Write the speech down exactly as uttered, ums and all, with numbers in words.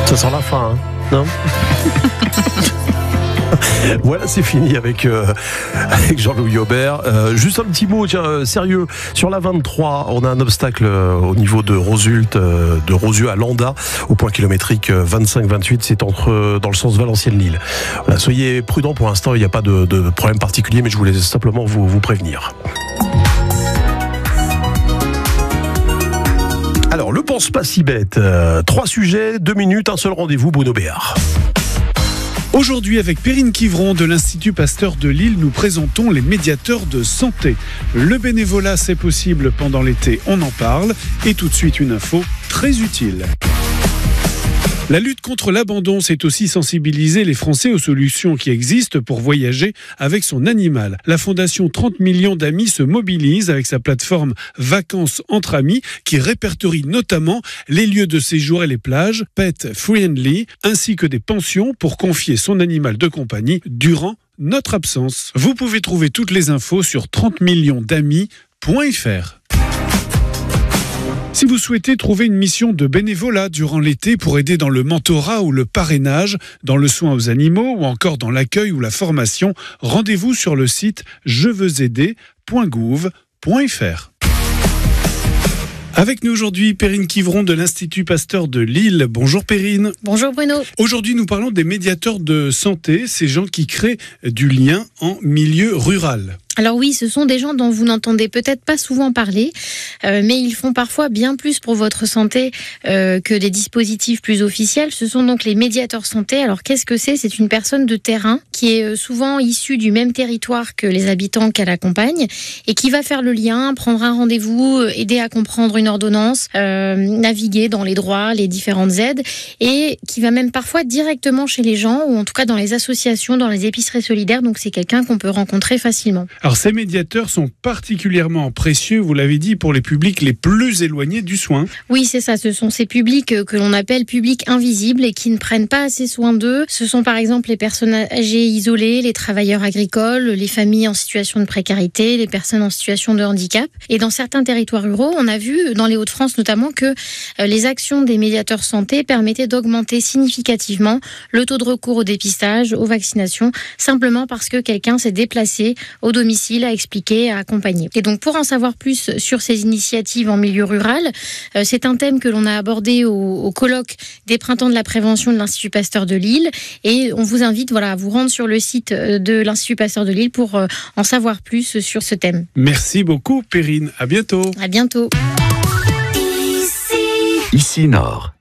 Ça sent la fin, hein, non? Voilà, c'est fini avec, euh, avec Jean-Louis Aubert. Euh, juste un petit mot, tiens, euh, sérieux. Sur la vingt-trois, on a un obstacle euh, au niveau de Rosult, euh, de Rosieux à Landa, au point kilométrique euh, vingt-cinq vingt-huit. C'est entre, euh, dans le sens Valenciennes-Lille. Voilà, soyez prudents pour l'instant, il n'y a pas de, de problème particulier, mais je voulais simplement vous, vous prévenir. Alors, le pense pas si bête. Euh, trois sujets, deux minutes, un seul rendez-vous, Bruno Béard. Aujourd'hui, avec Perrine Quivron de l'Institut Pasteur de Lille, nous présentons les médiateurs de santé. Le bénévolat, c'est possible pendant l'été, on en parle. Et tout de suite, une info très utile. La lutte contre l'abandon, c'est aussi sensibiliser les Français aux solutions qui existent pour voyager avec son animal. La fondation trente millions d'amis se mobilise avec sa plateforme Vacances entre amis qui répertorie notamment les lieux de séjour et les plages pet friendly ainsi que des pensions pour confier son animal de compagnie durant notre absence. Vous pouvez trouver toutes les infos sur trente millions d'amis point f r. Si vous souhaitez trouver une mission de bénévolat durant l'été pour aider dans le mentorat ou le parrainage, dans le soin aux animaux ou encore dans l'accueil ou la formation, rendez-vous sur le site je veux aider point gouv point f r. Avec nous aujourd'hui, Perrine Quivron de l'Institut Pasteur de Lille. Bonjour Perrine. Bonjour Bruno. Aujourd'hui, nous parlons des médiateurs de santé, ces gens qui créent du lien en milieu rural. Alors oui, ce sont des gens dont vous n'entendez peut-être pas souvent parler, euh, mais ils font parfois bien plus pour votre santé euh, que des dispositifs plus officiels. Ce sont donc les médiateurs santé. Alors qu'est-ce que c'est ? C'est une personne de terrain qui est souvent issue du même territoire que les habitants qu'elle accompagne et qui va faire le lien, prendre un rendez-vous, aider à comprendre une ordonnance, euh, naviguer dans les droits, les différentes aides et qui va même parfois directement chez les gens ou en tout cas dans les associations, dans les épiceries solidaires. Donc c'est quelqu'un qu'on peut rencontrer facilement. Alors ces médiateurs sont particulièrement précieux, vous l'avez dit, pour les publics les plus éloignés du soin. Oui, c'est ça. Ce sont ces publics que l'on appelle publics invisibles et qui ne prennent pas assez soin d'eux. Ce sont par exemple les personnes âgées isolées, les travailleurs agricoles, les familles en situation de précarité, les personnes en situation de handicap. Et dans certains territoires ruraux, on a vu, dans les Hauts-de-France notamment, que les actions des médiateurs santé permettaient d'augmenter significativement le taux de recours au dépistage, aux vaccinations, simplement parce que quelqu'un s'est déplacé au domicile à expliquer, à accompagner. Et donc pour en savoir plus sur ces initiatives en milieu rural, euh, c'est un thème que l'on a abordé au, au colloque des Printemps de la Prévention de l'Institut Pasteur de Lille et on vous invite voilà, à vous rendre sur le site de l'Institut Pasteur de Lille pour euh, en savoir plus sur ce thème. Merci beaucoup Perrine, à bientôt. À bientôt. Ici Nord.